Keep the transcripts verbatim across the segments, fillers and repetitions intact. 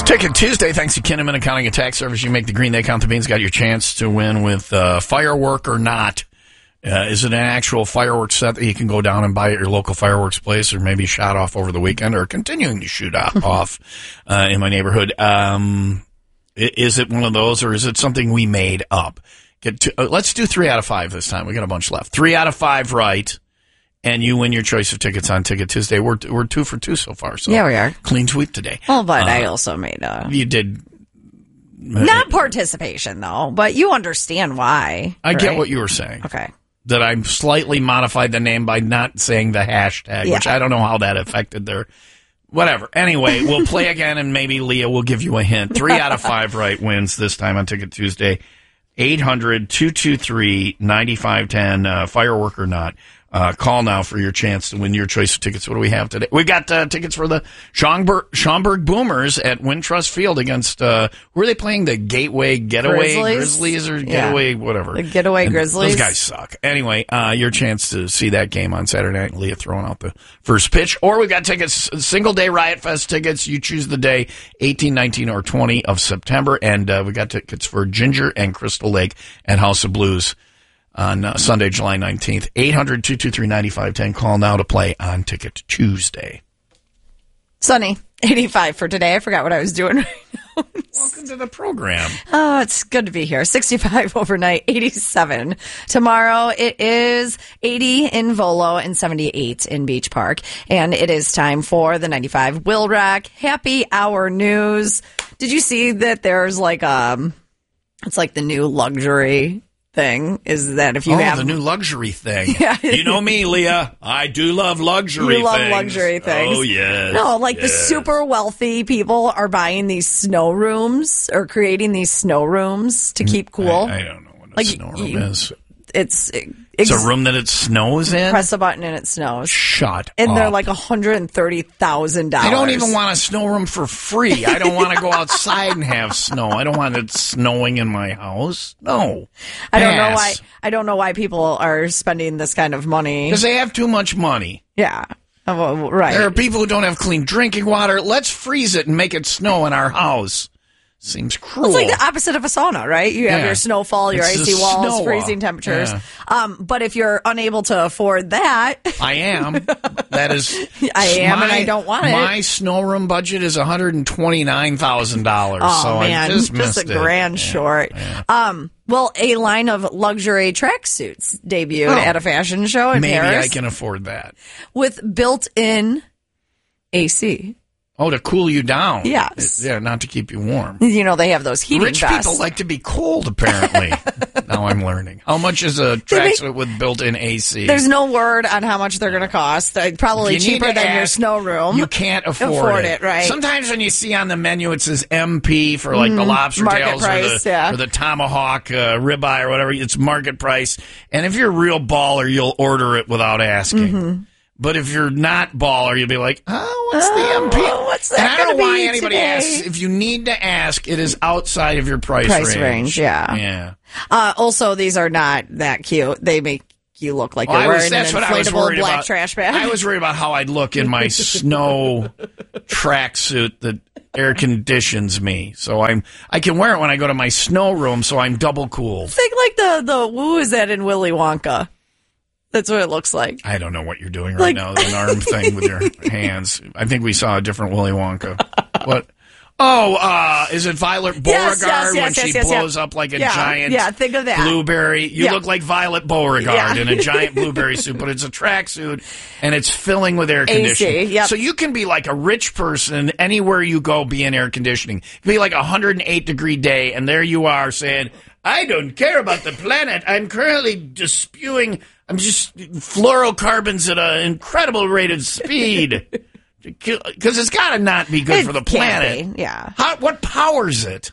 Ticket Tuesday, thanks to Kinnaman Accounting and Tax Service. You make the green, they count the beans. Got your chance to win with uh, firework or not. Uh, is it an actual fireworks set that you can go down and buy at your local fireworks place, or maybe shot off over the weekend, or continuing to shoot off uh, in my neighborhood? Um, is it one of those, or is it something we made up? Get to, uh, let's do three out of five this time. We got a bunch left. Three out of five right, and you win your choice of tickets on Ticket Tuesday. We're we're two for two so far. So yeah, we are. Clean sweep today. Well, but uh, I also made a... You did... Not participation, though, but you understand why. I right? get what you were saying. Okay. That I slightly modified the name by not saying the hashtag, yeah. which I don't know how that affected their... Whatever. Anyway, we'll play again, and maybe Leah will give you a hint. Three out of five right wins this time on Ticket Tuesday. eight hundred, two two three, nine five one zero, uh, firework or not. Uh, call now for your chance to win your choice of tickets. What do we have today? We've got uh, tickets for the Schaumburg, Schaumburg Boomers at Wintrust Field against, uh, who are they playing? The Gateway Getaway Grizzlies, Grizzlies or yeah. Getaway, whatever. The Getaway and Grizzlies. Those guys suck. Anyway, uh, your chance to see that game on Saturday night. Leah throwing out the first pitch. Or we've got tickets, single day Riot Fest tickets. You choose the day, eighteen, nineteen, or twenty of September. And uh, we got tickets for Ginger and Crystal Lake at House of Blues on uh, Sunday, July nineteenth. eight hundred, two two three, nine five one zero. Call now to play on Ticket Tuesday. Sunny, eighty-five for today. I forgot what I was doing right now. Welcome to the program. Oh, it's good to be here. sixty-five overnight, eighty-seven. Tomorrow it is eighty in Volo and seventy-eight in Beach Park. And it is time for the ninety-five Will Rock Happy Hour News. Did you see that there's like, um, it's like the new luxury thing is that if you oh, have the new luxury thing. Yeah. You know me, Leah. I do love luxury you love things. luxury things. Oh, yes. No, like yes. the super wealthy people are buying these snow rooms or creating these snow rooms to keep cool. I, I don't know what a like, snow room you, is. It's It's a room that it snows in? Press a button and it snows. Shut and up. they're like one hundred thirty thousand dollars. I don't even want a snow room for free. I don't want to go outside and have snow. I don't want it snowing in my house. No. I don't know Pass. why. I don't know why people are spending this kind of money. Because they have too much money. Yeah. Oh, well, right. There are people who don't have clean drinking water. Let's freeze it and make it snow in our house. Seems cruel. Well, it's like the opposite of a sauna, right? You have Yeah. your snowfall, your It's icy a walls, snow freezing wall. temperatures. Yeah. Um, but if you're unable to afford that, I am. That is. I am, my, and I don't want it. My snow room budget is one hundred twenty-nine thousand dollars. Oh, so man, I just just missed a grand it. short. Yeah, Um, well, a line of luxury tracksuits debuted Oh. at a fashion show in Maybe Paris I can afford that. with built-in A C. Oh, to cool you down. Yes. Yeah, not to keep you warm. You know, they have those heating Rich vests. people like to be cold, apparently. Now I'm learning. How much is a tracksuit with built-in A C? There's no word on how much they're going to cost. Uh, Probably You need cheaper to than your ask. snow room. You can't afford, Afford it, right. Sometimes when you see on the menu it says M P for like the lobster Market tails price, or, the, yeah. or the tomahawk uh, ribeye or whatever, it's market price. And if you're a real baller, you'll order it without asking. Mm-hmm. But if you're not baller, you'll be like, oh, what's the M P? Oh, what's that And I don't gonna know why be anybody today? asks. If you need to ask, it is outside of your price, Price range, yeah. Yeah. Uh, also, these are not that cute. They make you look like Well, you're I was, wearing an that's what I was inflatable worried black about. trash bag. I was worried about how I'd look in my snow tracksuit that air conditions me. So I'm I can wear it when I go to my snow room, so I'm double cooled. Think like the, the, who is that in Willy Wonka? That's what it looks like. I don't know what you're doing Like- right now. The arm thing with your hands. I think we saw a different Willy Wonka. What? Oh, uh, is it Violet Beauregard Yes, yes, yes, when yes, she yes, yes. blows up like a Yeah, giant yeah, think of that. blueberry? You Yeah. look like Violet Beauregard Yeah. in a giant blueberry suit, but it's a tracksuit and it's filling with air conditioning. yep. So you can be like a rich person anywhere you go, be in air conditioning. It can be like a one hundred eight degree day, and there you are saying, I don't care about the planet. I'm currently just spewing, I'm just fluorocarbons at an incredible rate of speed. Because it's got to not be good It for the can't planet. be, yeah. How, what powers it?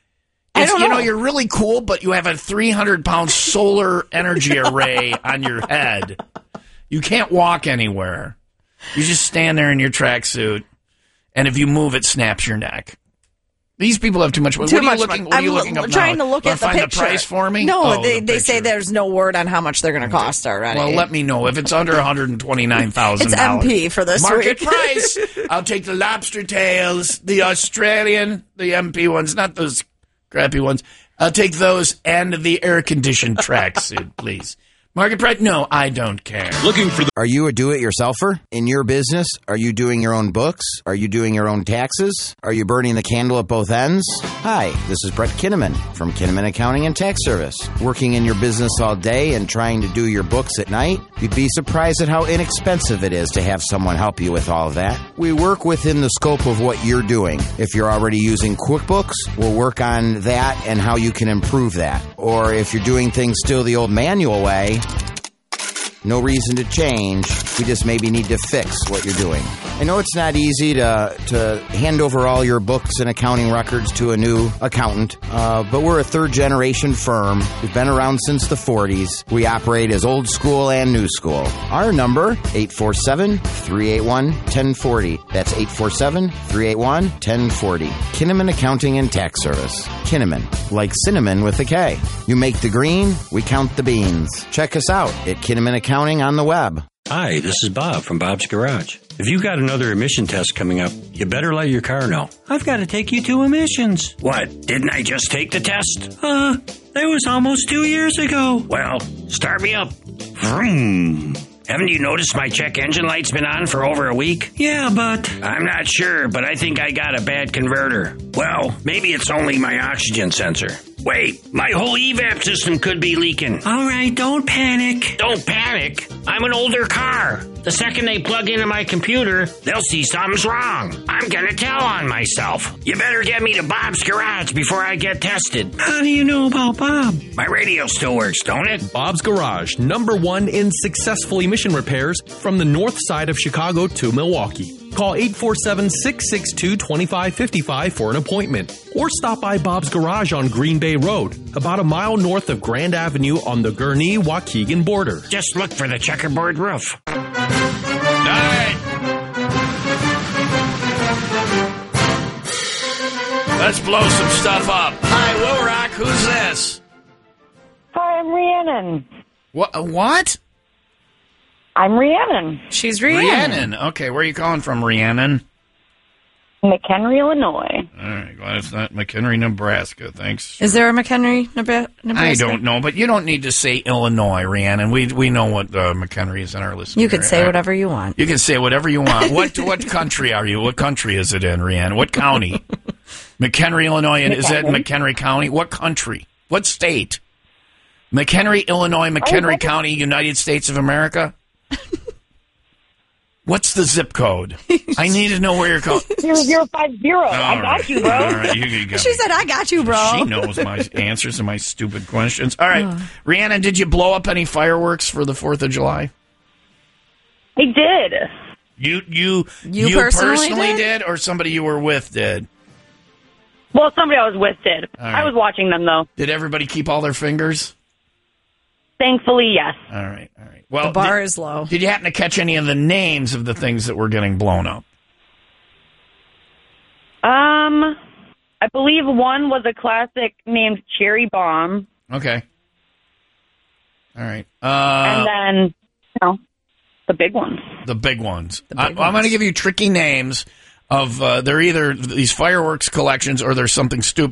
I It's, don't you know, know. you're really cool, but you have a three hundred pound solar energy array on your head. You can't walk anywhere. You just stand there in your tracksuit, and if you move, it snaps your neck. These people have too much money. Too what are much you looking, money. what are you I'm looking l- up trying now? to look Wanna at the find picture. the price for me? No, Oh, they, the they say picture. there's no word on how much they're going to cost already. Well, let me know if it's under one hundred twenty-nine thousand dollars. It's M P for this Market week. price. I'll take the lobster tails, the Australian, the M P ones, not those crappy ones. I'll take those and the air-conditioned tracksuit, please. Market price? No, I don't care. Looking for the Are you a do-it-yourselfer in your business? Are you doing your own books? Are you doing your own taxes? Are you burning the candle at both ends? Hi, this is Brett Kinnaman from Kinnaman Accounting and Tax Service. Working in your business all day and trying to do your books at night? You'd be surprised at how inexpensive it is to have someone help you with all of that. We work within the scope of what you're doing. If you're already using QuickBooks, we'll work on that and how you can improve that. Or if you're doing things still the old manual way, no reason to change. We just maybe need to fix what you're doing. I know it's not easy to to hand over all your books and accounting records to a new accountant, uh, but we're a third-generation firm. We've been around since the forties. We operate as old school and new school. Our number, eight four seven, three eight one, one zero four zero. That's eight four seven, three eight one, one zero four zero. Kinnaman Accounting and Tax Service. Kinnaman, like cinnamon with a K. You make the green, we count the beans. Check us out at Kinnaman Accounting on the web. Hi, this is Bob from Bob's Garage. If you've got another emission test coming up, you better let your car know. I've got to take you to emissions. What? Didn't I just take the test? Uh, that was almost two years ago. Well, start me up. Vroom. Haven't you noticed my check engine light's been on for over a week? Yeah, but... I'm not sure, but I think I got a bad converter. Well, maybe it's only my oxygen sensor. Wait, my whole E V A P system could be leaking. All right, don't panic. Don't panic? I'm an older car. The second they plug into my computer, they'll see something's wrong. I'm gonna tell on myself. You better get me to Bob's Garage before I get tested. How do you know about Bob? My radio still works, don't it? Bob's Garage, number one in successful emission repairs from the north side of Chicago to Milwaukee. Call eight four seven, six six two, two five five five for an appointment. Or stop by Bob's Garage on Green Bay Road, about a mile north of Grand Avenue on the Gurnee-Waukegan border. Just look for the checkerboard roof. All right. Let's blow some stuff up. Hi, Will Rock. Who's this? Hi, I'm Rhiannon. What? What? I'm Rhiannon. She's Rhiannon. Rhiannon. Okay, where are you calling from, Rhiannon? McHenry, Illinois. All right, glad it's not McHenry, Nebraska. Thanks. Is there a McHenry, Nebra- Nebraska? I don't know, but you don't need to say Illinois, Rhiannon. We we know what uh, McHenry is in our listening You could area. say whatever you want. You can say whatever you want. What what country are you? What country is it in, Rhiannon? What county? McHenry, Illinois. And is that McHenry County? What country? What state? McHenry, Illinois, McHenry County, United States of America? What's the zip code? I need to know where you're calling. Zero zero five zero. I got right. you, bro. All right, you, you got She me. said, I got you, bro. She knows my answers to my stupid questions. All right, Rhiannon, did you blow up any fireworks for the Fourth of July? I did. You you You personally did? did, or somebody you were with did? Well, somebody I was with did. All I right. was watching them, though. Did everybody keep all their fingers? Thankfully, yes. All right, all right. Well, The bar did, is low. Did you happen to catch any of the names of the things that were getting blown up? Um, I believe one was a classic named Cherry Bomb. Okay. All right. Uh, and then, you know, the big ones. the big ones. big I, I'm ones. going to give you tricky names of. Uh, they're either these fireworks collections or there's something stupid.